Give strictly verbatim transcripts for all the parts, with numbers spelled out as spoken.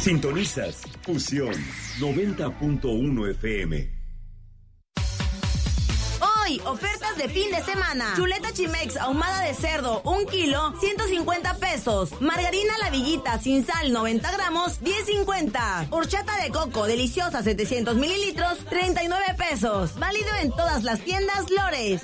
Sintonizas Fusión noventa punto uno F M. Hoy, ofertas de fin de semana. Chuleta Chimex ahumada de cerdo, un kilo, ciento cincuenta pesos. Margarina La Villita sin sal, noventa gramos, diez cincuenta. Horchata de coco deliciosa, setecientos mililitros, treinta y nueve pesos. Válido en todas las tiendas Lores.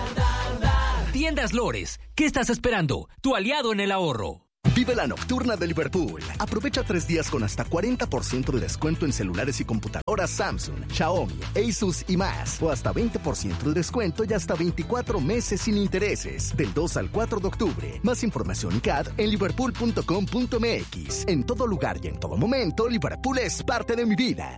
Tiendas Lores, ¿qué estás esperando? Tu aliado en el ahorro. Vive la nocturna de Liverpool. Aprovecha tres días con hasta cuarenta por ciento de descuento en celulares y computadoras Samsung, Xiaomi, Asus y más. O hasta veinte por ciento de descuento y hasta veinticuatro meses sin intereses. Del dos al cuatro de octubre. Más información y C A D en liverpool punto com punto m x. En todo lugar y en todo momento, Liverpool es parte de mi vida.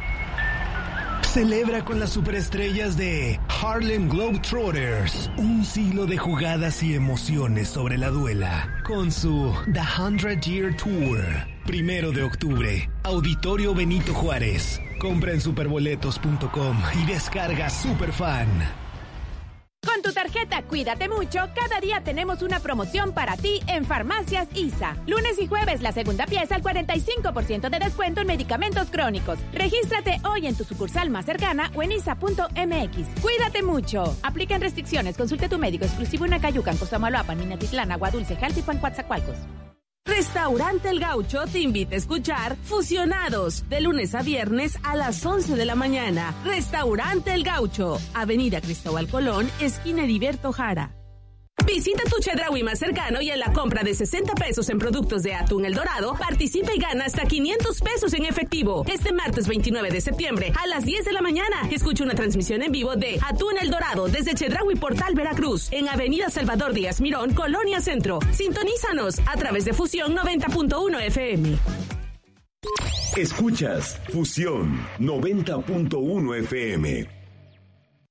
Celebra con las superestrellas de Harlem Globetrotters, un siglo de jugadas y emociones sobre la duela, con su The Hundred Year Tour. Primero de octubre, Auditorio Benito Juárez. Compra en superboletos punto com y descarga Superfan. Con tu tarjeta Cuídate Mucho, cada día tenemos una promoción para ti en Farmacias I S A. Lunes y jueves, la segunda pieza al cuarenta y cinco por ciento de descuento en medicamentos crónicos. Regístrate hoy en tu sucursal más cercana o en isa punto m x. Cuídate Mucho. Aplican restricciones. Consulte a tu médico exclusivo en Acayucan, Cosamaloapan, Minatitlán, Aguadulce, Jaltipan, Coatzacoalcos. Restaurante El Gaucho te invita a escuchar Fusionados, de lunes a viernes a las once de la mañana. Restaurante El Gaucho, Avenida Cristóbal Colón, esquina Heriberto Jara. Visita tu Chedraui más cercano y en la compra de sesenta pesos en productos de Atún El Dorado, participa y gana hasta quinientos pesos en efectivo. Este martes veintinueve de septiembre a las diez de la mañana, escucha una transmisión en vivo de Atún El Dorado desde Chedraui Portal Veracruz, en Avenida Salvador Díaz Mirón, Colonia Centro. Sintonízanos a través de Fusión noventa punto uno F M. Escuchas Fusión noventa punto uno F M.